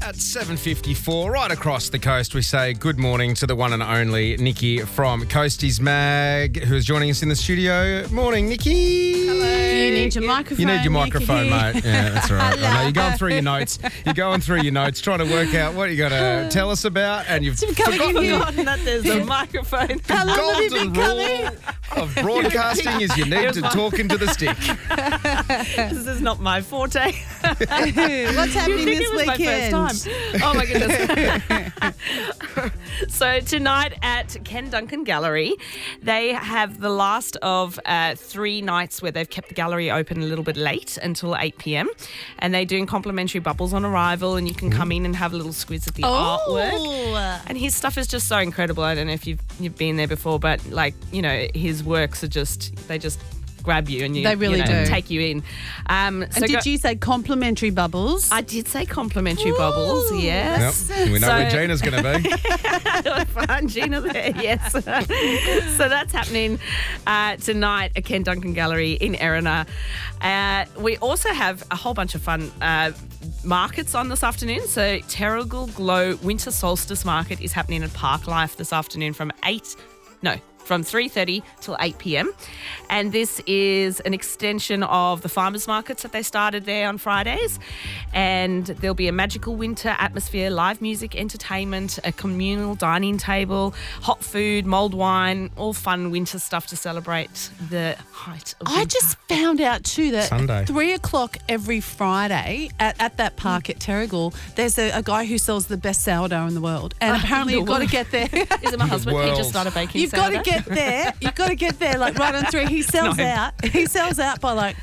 At 7:54, right across the coast, we say good morning to the one and only Nikki from Coasties Mag, who is joining us in the studio. Morning, Nikki. Hello. You need your microphone. You need your microphone, Nikki. mate. Yeah, that's all right. I know you're going through your notes. You're going through your notes, trying to work out what you're going to tell us about, and you've Forgotten that there's a microphone. How long have you golden been rule coming? of broadcasting is you need to talk into the stick. This is not my forte. What's happening You'd think this it was weekend? my first time. Oh my goodness. So tonight at Ken Duncan Gallery, they have the last of 3 nights where they've kept the gallery open a little bit late until 8 p.m. And they're doing complimentary bubbles on arrival, and you can come in and have a little squiz at the artwork. And his stuff is just so incredible. I don't know if you've been there before, but his works are they just grab you and They really do. take you in. And did you say complimentary bubbles? I did say complimentary bubbles, yes. Yep. We know where Gina's going to be. Find Gina there, yes. So that's happening tonight at Ken Duncan Gallery in Erina. We also have a whole bunch of fun markets on this afternoon. So Terrigal Glow Winter Solstice Market is happening at Parklife this afternoon from 3:30 till 8 p.m. And this is an extension of the farmers markets that they started there on Fridays. And there'll be a magical winter atmosphere, live music, entertainment, a communal dining table, hot food, mulled wine, all fun winter stuff to celebrate the height of winter. I just found out too that Sunday. at 3 o'clock every Friday at that park at Terrigal, there's a guy who sells the best sourdough in the world. And apparently you've got to get there. Is it my husband? He world. just started baking You've got to sourdough. get there. You've got to get there like right on 3. He sells out. He sells out by like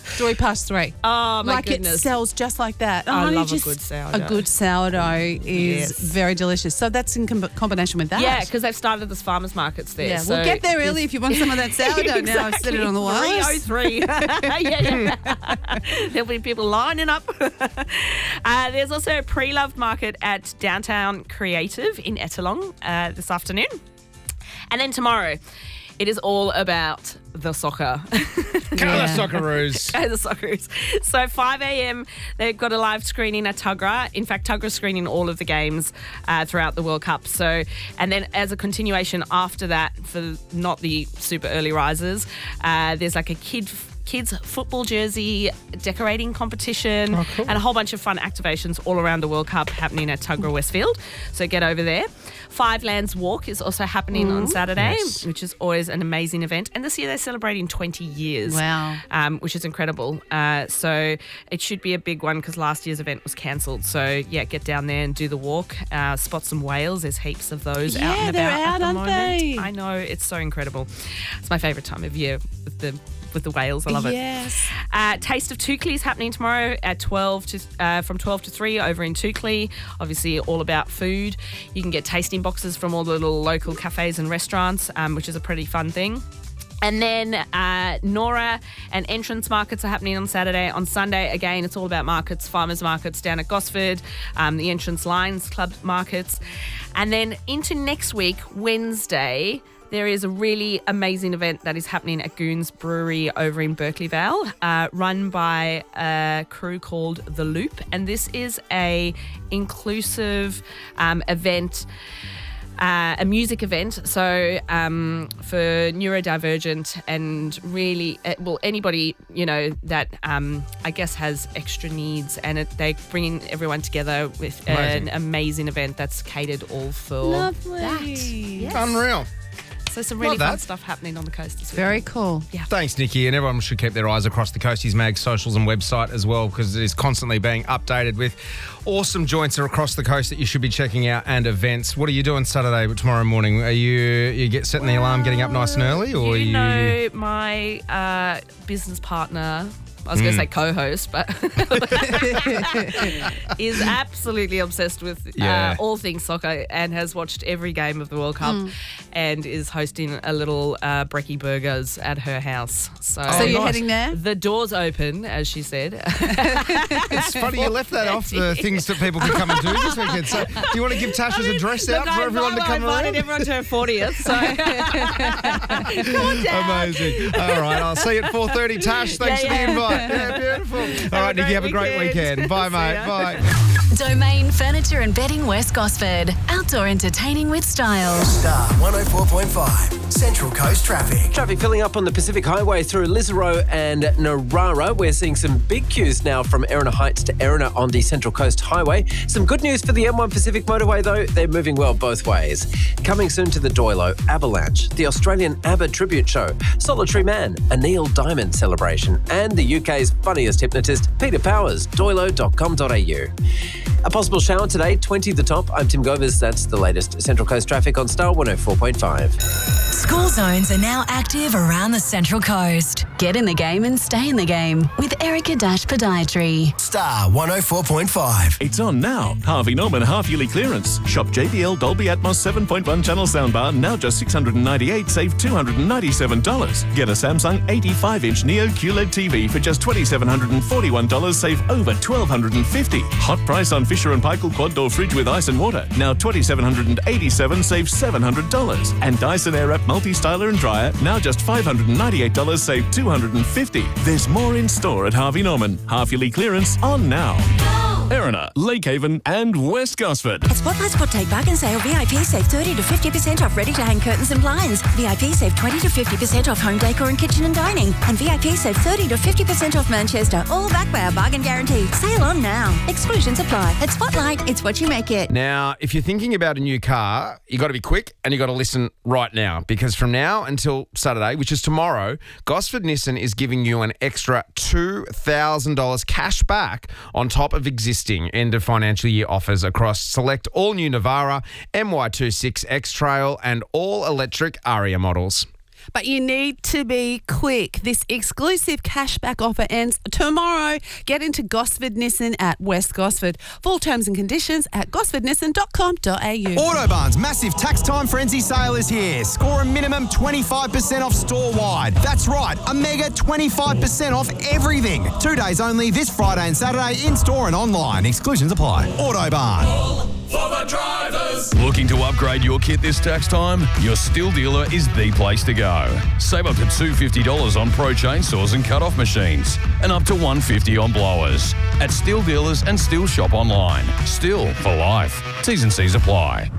3:03. Oh, my like goodness. it sells just like that. And I honey, love a just good sourdough. A good sourdough is Yes. very delicious. So that's in combination with that. Yeah, because they've started this farmers markets there. Yeah, so we'll get there early if you want some of that sourdough. Now I've said it on the wireless. 3:03. yeah. There'll be people lining up. There's also a pre-loved market at Downtown Creative in Ettalong this afternoon. And then tomorrow, it is all about the soccer. Go the Socceroos. Go the Socceroos. So 5 a.m, they've got a live screening at Tuggerah. In fact, Tuggerah's screening all of the games throughout the World Cup. So, and then as a continuation after that, for not the super early risers, there's like a kids football jersey decorating competition and a whole bunch of fun activations all around the World Cup happening at Tuggerah Westfield. So get over there. Five Lands Walk is also happening on Saturday, which is always an amazing event. And this year they're celebrating 20 years. Wow. Which is incredible. So it should be a big one because last year's event was cancelled. So yeah, get down there and do the walk. Spot some whales. There's heaps of those out and they're about out, at the aren't moment. they? I know, it's so incredible. It's my favourite time of year with the whales. I love it. Yes. Taste of Toukley is happening tomorrow at from 12 to 3 over in Toukley. Obviously all about food. You can get tasting boxes from all the little local cafes and restaurants, which is a pretty fun thing. And then Nora and entrance markets are happening on Saturday. On Sunday, again, it's all about markets, farmers markets down at Gosford, the Entrance Lions Club markets. And then into next week, Wednesday, there is a really amazing event that is happening at Goons Brewery over in Berkeley Vale, run by a crew called The Loop. And this is a inclusive event, a music event. So for neurodivergent and really, anybody, that I guess has extra needs, and they bring everyone together with an amazing event that's catered all for Lovely. that. Yes. Unreal. So some really Love fun that. stuff happening on the coast this week. Very cool. Yeah. Thanks, Nikki. And everyone should keep their eyes across the Coasties Mag socials and website as well, because it is constantly being updated with awesome joints across the coast that you should be checking out and events. What are you doing Saturday, tomorrow morning? Are you setting the alarm, getting up nice and early? Or You know, my business partner, I was going to say co-host, but is absolutely obsessed with all things soccer and has watched every game of the World Cup and is hosting a little brekkie burgers at her house. So you're heading there? The door's open, as she said. It's funny you left that off the things that people can come and do this weekend. So do you want to give Tasha's address out for everyone to come I around? invited everyone to her 40th. So come on down. Amazing. All right, I'll see you at 4:30. Tash, thanks for the invite. Yeah, beautiful. All right, Nikki, have a great weekend. Bye, See mate. ya. Bye. Domain Furniture and Bedding West Gosford. Outdoor entertaining with style. Star 104.5, Central Coast traffic. Traffic filling up on the Pacific Highway through Lisaro and Narara. We're seeing some big queues now from Erina Heights to Erina on the Central Coast Highway. Some good news for the M1 Pacific Motorway though, they're moving well both ways. Coming soon to the Doilo, Avalanche, the Australian ABBA tribute show, Solitary Man, a Neil Diamond celebration, and the UK's funniest hypnotist, Peter Powers, doilo.com.au. A possible shower today, 20 the top. I'm Tim Govers. That's the latest Central Coast traffic on Star 104.5. School zones are now active around the Central Coast. Get in the game and stay in the game with Erica Dash Podiatry. Star 104.5. It's on now. Harvey Norman half-yearly clearance. Shop JBL Dolby Atmos 7.1 channel soundbar, now just $698, save $297. Get a Samsung 85-inch Neo QLED TV for just $2,741, save over $1,250. Hot price on Fisher & Paykel quad door fridge with ice and water, now $2,787, save $700. And Dyson Airwrap multi-styler and dryer, now just $598, save $250. There's more in store at Harvey Norman. Half-yearly clearance on now. Erina, Lakehaven and West Gosford. At Spotlight Spot Take Bargain Sale, VIP save 30 to 50% off ready-to-hang curtains and blinds. VIP save 20 to 50% off home decor and kitchen and dining. And VIP save 30 to 50% off Manchester, all backed by our bargain guarantee. Sale on now. Exclusions apply. At Spotlight, it's what you make it. Now, if you're thinking about a new car, you got to be quick and you got to listen right now, because from now until Saturday, which is tomorrow, Gosford Nissan is giving you an extra $2,000 cash back on top of existing end of financial year offers across select all new Navara, MY26 X-Trail and all electric Aria models. But you need to be quick. This exclusive cashback offer ends tomorrow. Get into Gosford Nissan at West Gosford. Full terms and conditions at gosfordnissan.com.au. Autobarn's massive tax time frenzy sale is here. Score a minimum 25% off store-wide. That's right, a mega 25% off everything. 2 days only this Friday and Saturday in-store and online. Exclusions apply. Autobarn. For the drivers. Looking to upgrade your kit this tax time? Your Stihl dealer is the place to go. Save up to $250 on Pro chainsaws and cut-off machines, and up to $150 on blowers. At Stihl dealers and Stihl shop online. Stihl for life. T's and C's apply.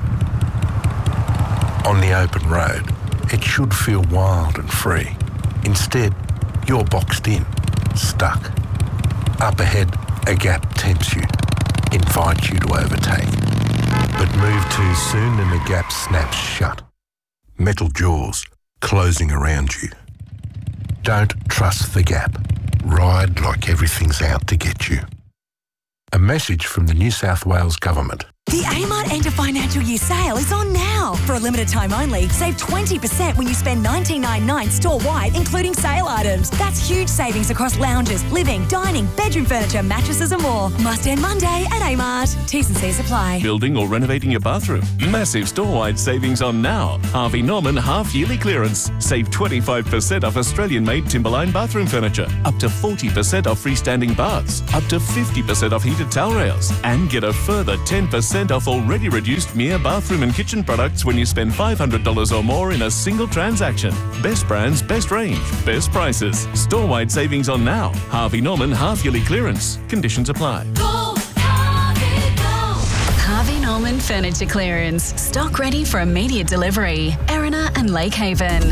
On the open road, it should feel wild and free. Instead, you're boxed in, stuck. Up ahead, a gap tempts you, invites you to overtake. But move too soon and the gap snaps shut. Metal jaws closing around you. Don't trust the gap. Ride like everything's out to get you. A message from the New South Wales Government. The Amart End of Financial Year sale is on now. For a limited time only, save 20% when you spend $19.99 store-wide, including sale items. That's huge savings across lounges, living, dining, bedroom furniture, mattresses and more. Must end Monday at Amart. T's and C's apply. Building or renovating your bathroom? Massive store-wide savings on now. Harvey Norman half-yearly clearance. Save 25% off Australian-made Timberline bathroom furniture. Up to 40% off freestanding baths. Up to 50% off heated towel rails. And get a further 10% off already reduced Mia bathroom and kitchen products when you spend $500 or more in a single transaction. Best brands, best range, best prices. Store-wide savings on now. Harvey Norman half-yearly clearance. Conditions apply. Go, Harvey, go. Harvey Norman Furniture Clearance. Stock ready for immediate delivery. Erina and Lakehaven.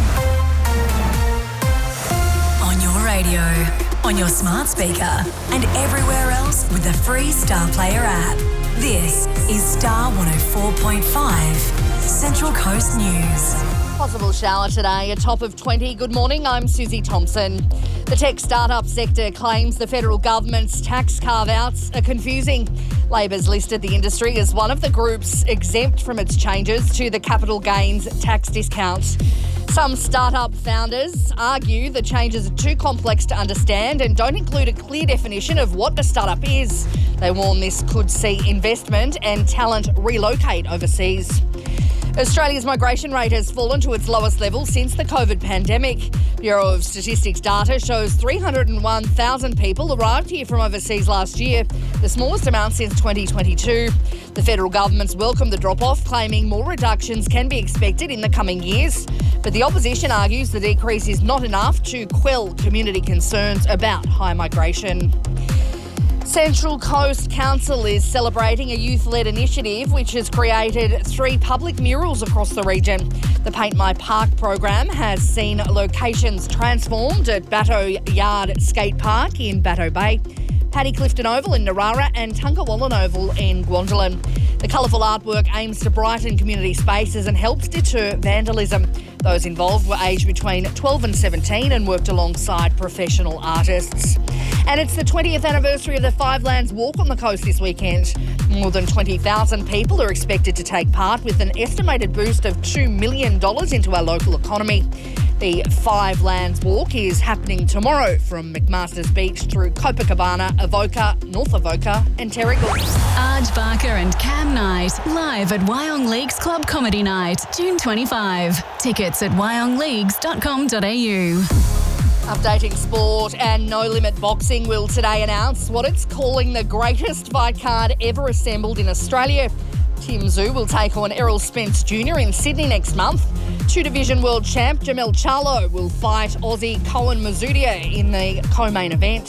On your radio, on your smart speaker, and everywhere else with the free Star Player app. This is Star 104.5, Central Coast News. Possible shower today, a top of 20. Good morning, I'm Susie Thompson. The tech startup sector claims the federal government's tax carve-outs are confusing. Labor's listed the industry as one of the groups exempt from its changes to the capital gains tax discount. Some startup founders argue the changes are too complex to understand and don't include a clear definition of what a startup is. They warn this could see investment and talent relocate overseas. Australia's migration rate has fallen to its lowest level since the COVID pandemic. Bureau of Statistics data shows 301,000 people arrived here from overseas last year, the smallest amount since 2022. The federal government's welcomed the drop-off, claiming more reductions can be expected in the coming years. But the opposition argues the decrease is not enough to quell community concerns about high migration. Central Coast Council is celebrating a youth-led initiative which has created 3 public murals across the region. The Paint My Park program has seen locations transformed at Batto Yard Skate Park in Batto Bay, Paddy Clifton Oval in Narara and Tunkawallan Oval in Gwandalin. The colourful artwork aims to brighten community spaces and helps deter vandalism. Those involved were aged between 12 and 17 and worked alongside professional artists. And it's the 20th anniversary of the Five Lands Walk on the coast this weekend. More than 20,000 people are expected to take part, with an estimated boost of $2 million into our local economy. The Five Lands Walk is happening tomorrow from McMaster's Beach through Copacabana, Avoca, North Avoca and Terrigal. Arj Barker and Cam Knight, live at Wyong Leagues Club Comedy Night, June 25. Tickets at wyongleagues.com.au. Updating sport, and No Limit Boxing will today announce what it's calling the greatest fight card ever assembled in Australia. Tim Tszyu will take on Errol Spence Jr. in Sydney next month. 2-division world champ Jamel Charlo will fight Aussie Cohen Mazudia in the co-main event.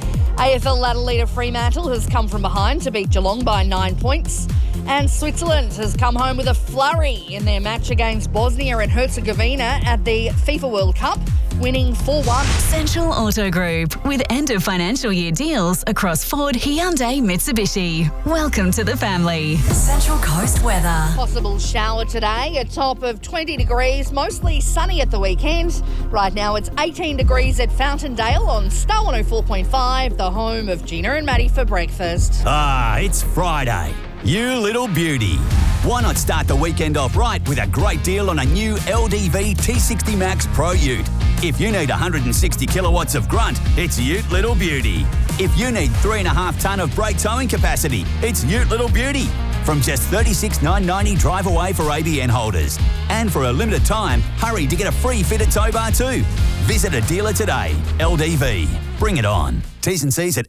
AFL ladder leader Fremantle has come from behind to beat Geelong by 9 points. And Switzerland has come home with a flurry in their match against Bosnia and Herzegovina at the FIFA World Cup, winning 4-1. Central Auto Group, with end of financial year deals across Ford, Hyundai, Mitsubishi. Welcome to the family. Central Coast weather. Possible shower today, a top of 20 degrees, mostly sunny at the weekend. Right now it's 18 degrees at Fountaindale on Star 104.5, the home of Gina and Maddie for breakfast. It's Friday. You little beauty. Why not start the weekend off right with a great deal on a new LDV T60 Max Pro Ute? If you need 160 kilowatts of grunt, it's Ute Little Beauty. If you need 3.5 tonne of brake towing capacity, it's Ute Little Beauty. From just $36,990 drive away for ABN holders. And for a limited time, hurry to get a free fitted tow bar too. Visit a dealer today. LDV. Bring it on. T's and C's at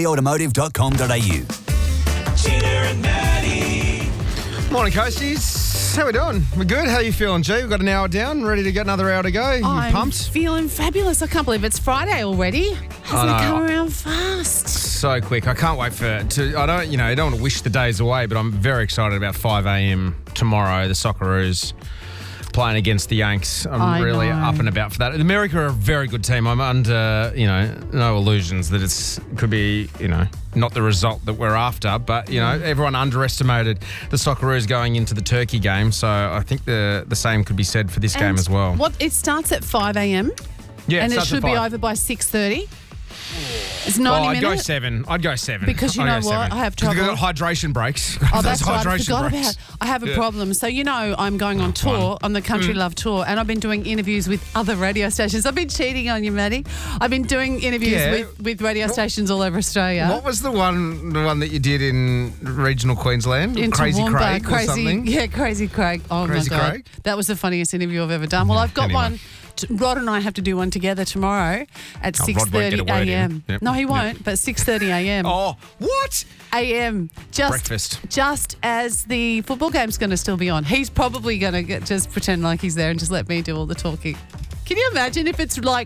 ldvautomotive.com.au. Gina and Maddie. Morning, Coasties. How we doing? We're good. How you feeling, G? We've got an hour down, ready to get another hour to go. You I'm pumped? Feeling fabulous. I can't believe it's Friday already. Hasn't it come around fast? So quick. I can't wait I don't want to wish the days away, but I'm very excited about 5 a.m. tomorrow. The Socceroos playing against the Yanks. I'm really up and about for that. America are a very good team. I'm under, no illusions that it could be, not the result that we're after. But, everyone underestimated the Socceroos going into the Turkey game. So I think the same could be said for this game as well. It starts at 5 a.m. Yeah, and it should be over by 6:30. It's 90 minutes. I'd go 7. Because you know what? 7. I have trouble. Because we've got hydration breaks. Oh, that's right. I forgot about it. I have a problem. So, I'm going on tour, on the Country Love Tour, and I've been doing interviews with other radio stations. I've been cheating on you, Maddie. I've been doing interviews with radio stations all over Australia. What was the one that you did in regional Queensland? Crazy Craig or something? Yeah, Crazy Craig. Oh, Crazy my God. Craig? That was the funniest interview I've ever done. Well, I've got one. Rod and I have to do one together tomorrow at 6:30 a.m. Yep. No, he won't, but 6:30 a.m. Oh, what? A.m. Breakfast. Just as the football game's going to still be on. He's probably going to just pretend like he's there and just let me do all the talking. Can you imagine if it's right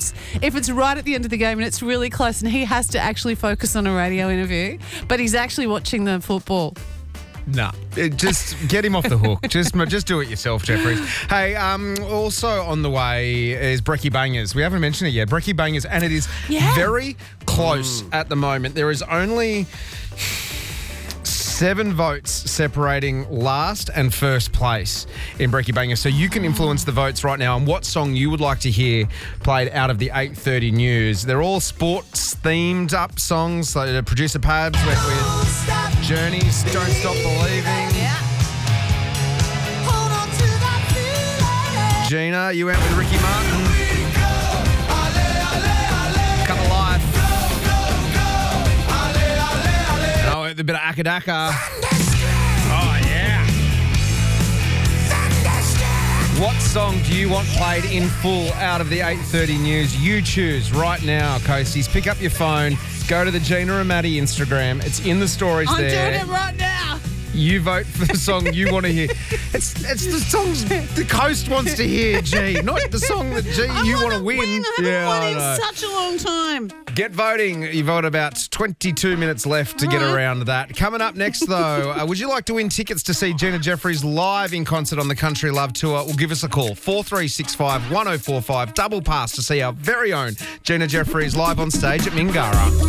at the end of the game and it's really close and he has to actually focus on a radio interview, but he's actually watching the football? No, just get him off the hook. Just do it yourself, Jeffries. Hey, also on the way is Brekkie Bangers. We haven't mentioned it yet. Brekkie Bangers, and it is very close at the moment. There is only 7 votes separating last and first place in Brekkie Bangers. So you can influence the votes right now on what song you would like to hear played out of the 8:30 news. They're all sports-themed up songs. So producer Pabs went with Journey's Don't Stop Believing. Gina, you went with Ricky Martin. Come Alive. And I went with a bit of Akadaka. Oh, yeah. What song do you want played in full out of the 8:30 news? You choose right now, Coasties. Pick up your phone. Go to the Gina and Maddie Instagram. It's in the stories there. I'm doing it right now. You vote for the song you want to hear. It's the songs the coast wants to hear, G, not the song that G you want to win. I haven't won in such a long time. Get voting. You've got about 22 minutes left to get around that. Coming up next, though, would you like to win tickets to see Gina Jeffries live in concert on the Country Love Tour? Well, give us a call. 4365 1045. Double pass to see our very own Gina Jeffries live on stage at Mingara.